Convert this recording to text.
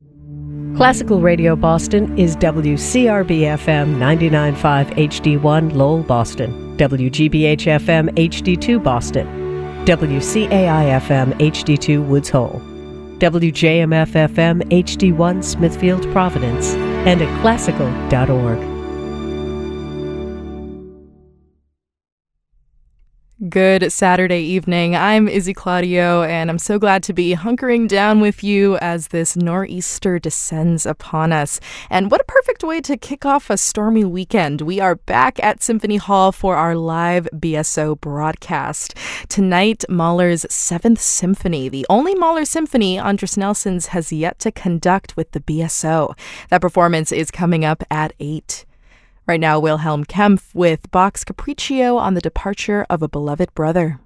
Classical Radio Boston is WCRB-FM 99.5 HD1 Lowell, Boston, WGBH-FM HD2 Boston, WCAI-FM HD2 Woods Hole, WJMF-FM HD1 Smithfield, Providence, and at classical.org. Good Saturday evening. I'm Izzy Claudio, and I'm so glad to be hunkering down with you as this nor'easter descends upon us. And what a perfect way to kick off a stormy weekend. We are back at Symphony Hall for our live BSO broadcast. Tonight, Mahler's 7th Symphony, the only Mahler symphony Andris Nelsons has yet to conduct with the BSO. That performance is coming up at 8. Right now, Wilhelm Kempff with Bach's Capriccio on the Departure of a Beloved Brother.